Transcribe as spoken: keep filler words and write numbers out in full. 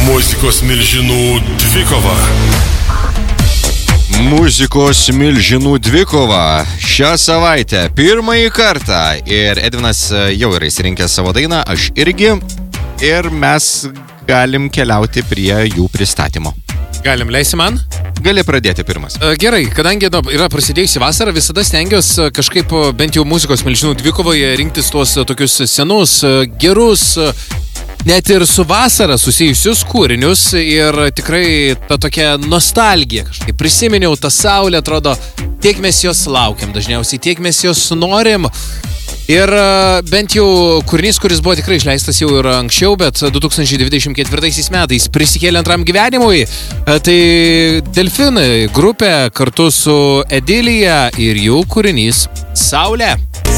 Muzikos milžinų dvikova. Muzikos milžinų dvikova šią savaitę pirmąjį kartą ir Edvinas jau yra įsirinkęs savo dainą, aš irgi, ir mes galim keliauti prie jų pristatymo. Galim, leisi man? Gali pradėti pirmas. Gerai, kadangi nu, yra prasidėjusi vasara, visada stengiuosi kažkaip bent jau muzikos milžinų dvikovoje rinktis tuos tokius senus, gerus, net ir su vasara susijusius kūrinius, ir tikrai ta tokia nostalgija kažkaip. Prisiminiau tą saulę, atrodo, tiek mes jos laukiam dažniausiai, tiek mes jos norim. Ir bent jau kūrinys, kuris buvo tikrai išleistas jau ir anksčiau, bet du tūkstančiai dvidešimt ketvirtaisiais metais prisikėlė antram gyvenimui, tai Delfinai grupė kartu su Edilija ir jų kūrinys Saulė.